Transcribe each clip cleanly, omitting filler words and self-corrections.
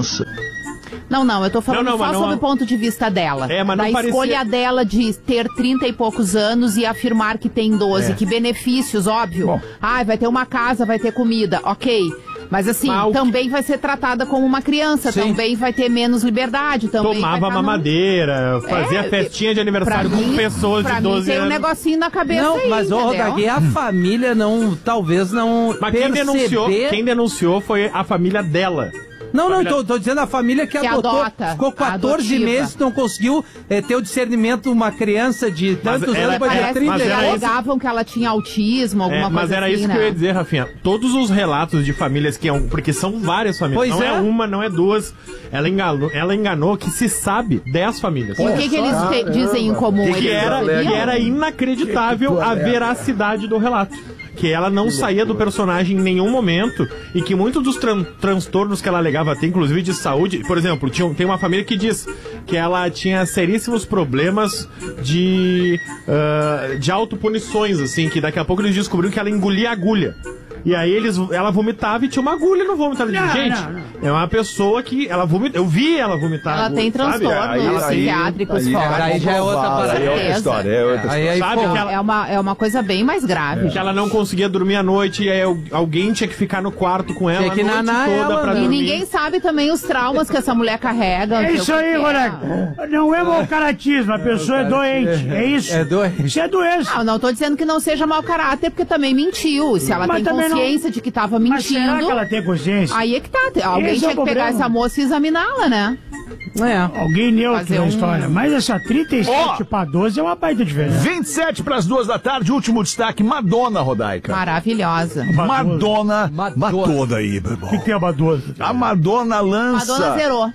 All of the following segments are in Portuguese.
criança. Não, eu tô falando só sobre o ponto de vista dela. Mas da escolha dela de ter 30 e poucos anos e afirmar que tem 12. Que benefícios, óbvio. Bom. Vai ter uma casa, vai ter comida, ok. Mas assim, também vai ser tratada como uma criança, também vai ter menos liberdade. Também tomava mamadeira, fazia festinha de aniversário com pessoas de 12 tem anos. Um negocinho na cabeça não, aí, mas Rodaica, a família talvez não mas quem denunciou foi a família dela. Não, tô dizendo a família que adotou, adota, ficou 14 meses, não conseguiu ter o discernimento, uma criança de tantos anos, para 30 anos. Alegavam que ela tinha autismo, alguma coisa assim, mas era isso que eu ia dizer, Rafinha. Todos os relatos de famílias porque são várias famílias, não é uma, não é duas. Ela enganou que se sabe 10 famílias. E o que eles dizem em comum? Que era inacreditável a veracidade do relato. Que ela não saía do personagem em nenhum momento e que muitos dos transtornos que ela alegava ter, inclusive de saúde, por exemplo, tem uma família que diz que ela tinha seríssimos problemas de autopunições, assim, que daqui a pouco eles descobriram que ela engolia agulha. E aí ela vomitava e tinha uma agulha no vômito. Ela disse, gente, é uma pessoa que ela vomita. Eu vi ela vomitar. Ela tem transtornos psiquiátricos fortes. Aí já é outra parada. É outra história. É uma coisa bem mais grave. Que ela não conseguia dormir à noite e aí alguém tinha que ficar no quarto com ela a noite toda pra dormir. E ninguém sabe também os traumas que essa mulher carrega. É isso aí, Roleco. Não é mau caratismo, a pessoa é doente. É isso. É doente. Isso é doença. Não tô dizendo que não seja mau caráter, porque também mentiu. Se ela tem consciência de que tava mentindo... Mas será que ela tem consciência? Aí é que tá. Alguém tinha que pegar essa moça e examiná-la, né? Alguém neutro na história. Mas essa 37 pra 12 é uma baita diferença. 27 pras 2 da tarde, último destaque, Madonna, Rodaica. Maravilhosa. Madonna aí, meu irmão. O que é a Madonna? A Madonna lança... Madonna zerou.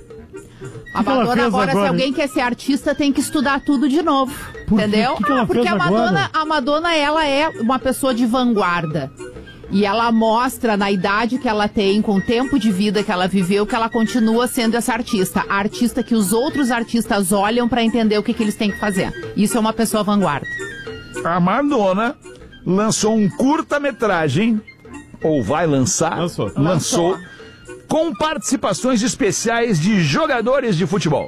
A Madonna agora, se alguém quer ser artista, tem que estudar tudo de novo. Entendeu? Porque a Madonna, ela é uma pessoa de vanguarda. E ela mostra, na idade que ela tem, com o tempo de vida que ela viveu, que ela continua sendo essa artista. A artista que os outros artistas olham pra entender o que eles têm que fazer. Isso é uma pessoa vanguarda. A Madonna lançou um curta-metragem, ou vai lançar, lançou, com participações especiais de jogadores de futebol.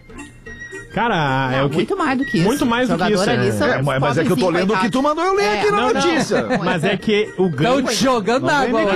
Cara, é o que... Muito mais do que isso. Muito mais do que isso. Mas é que eu tô lendo o que tu mandou eu ler aqui na notícia. Mas é que o gancho... Estão jogando na água.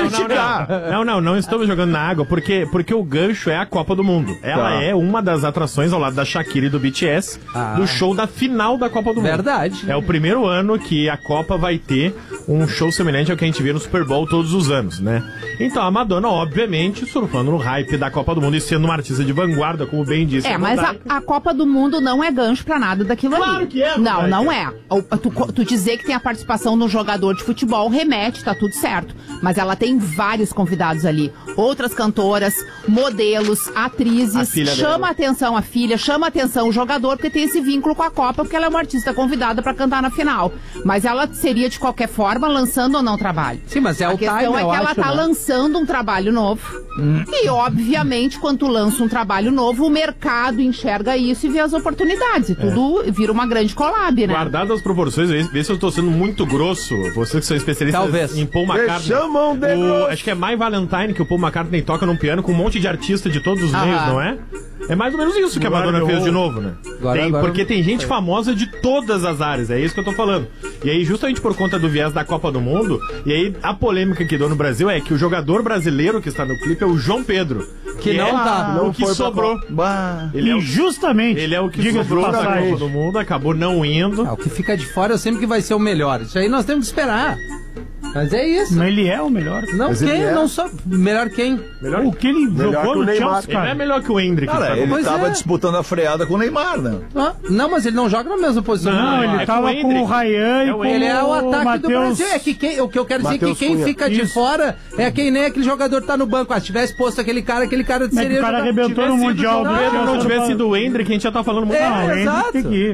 Não estamos jogando na água, porque o gancho é a Copa do Mundo. Ela é uma das atrações, ao lado da Shakira e do BTS, do show da final da Copa do Mundo. Verdade. É o primeiro ano que a Copa vai ter um show semelhante ao que a gente vê no Super Bowl todos os anos, né? Então a Madonna, obviamente, surfando no hype da Copa do Mundo e sendo uma artista de vanguarda, como bem disse. Mas a Copa do Mundo não é gancho pra nada daquilo ali. Claro que é. Não é. Tu dizer que tem a participação de um jogador de futebol remete, tá tudo certo. Mas ela tem vários convidados ali. Outras cantoras, modelos, atrizes. Chama a atenção a filha, chama a atenção o jogador, porque tem esse vínculo com a Copa, porque ela é uma artista convidada pra cantar na final. Mas ela seria, de qualquer forma, lançando ou não trabalho. Sim, mas a questão é que ela tá lançando um trabalho novo. E, obviamente, quando tu lança um trabalho novo, o mercado enxerga isso e vê as oportunidades. E tudo vira uma grande collab, né? Guardadas as proporções, vê se eu tô sendo muito grosso. Vocês que são especialistas em Paul McCartney. Acho que é My Valentine que o Paul McCartney toca num piano com um monte de artista de todos os meios, não é? É mais ou menos isso que a Madonna fez de novo, né? Porque tem gente famosa de todas as áreas, é isso que eu tô falando. E aí, justamente por conta do viés da Copa do Mundo, e aí a polêmica que deu no Brasil é que o jogador brasileiro que está no clipe é o João Pedro. Que não tá. O que sobrou. Injustamente. Ele é o que sobrou da Copa do Mundo, acabou não indo. O que fica de fora sempre que vai ser o melhor. Isso aí nós temos que esperar. Mas é isso. Mas ele é o melhor. Não, quem? Não só. Melhor quem? Melhor o que ele jogou no Chelsea, cara. Ele é melhor que o Hendrick. Cara, ele tava disputando a freada com o Neymar, né? Não, mas ele não joga na mesma posição. Não, ele tava com o Ryan e com ele é o ataque Mateus... do Brasil. O que eu quero dizer é que quem fica de fora é quem nem aquele jogador que tá no banco. Se tivesse posto aquele cara seria... O cara arrebentou no Mundial. Se não tivesse sido o Hendrick, a gente já tá falando muito mal. Exato.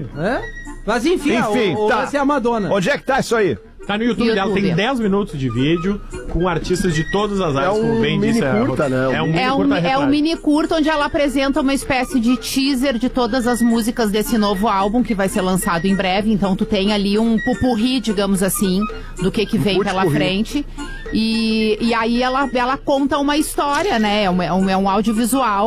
Mas enfim, essa é a Madonna. Onde é que tá isso aí? Tá no YouTube dela, tem 10 minutos de vídeo com artistas de todas as áreas, como bem disse. É um mini curta onde ela apresenta uma espécie de teaser de todas as músicas desse novo álbum que vai ser lançado em breve. Então tu tem ali um pupurri, digamos assim, do que vem pela frente. E aí ela conta uma história, né? É um audiovisual